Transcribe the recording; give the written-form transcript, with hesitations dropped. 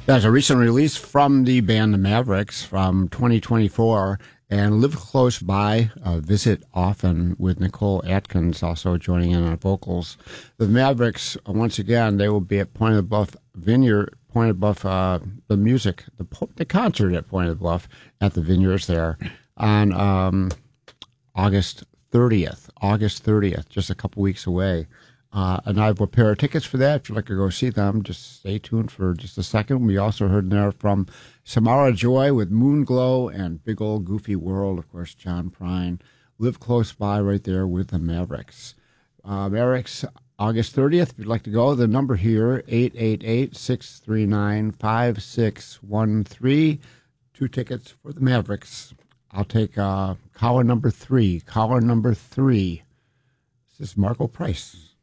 There's a recent release from the band The Mavericks from 2024 and Live Close By, Visit Often with Nicole Atkins also joining in on vocals. The Mavericks, once again, they will be at Point of the Bluff Vineyard, Point of the Bluff, the concert at Point of the Bluff at the Vineyards there on August 30th. August 30th, just a couple weeks away. And I have a pair of tickets for that. If you'd like to go see them, just stay tuned for just a second. We also heard there from Samara Joy with Moonglow and Big Old Goofy World, of course, John Prine. Live Close By right there with the Mavericks. Mavericks, August 30th, if you'd like to go, the number here, 888-639-5613. 2 tickets for the Mavericks. I'll take caller number 3. Caller number 3. This is Marco Price.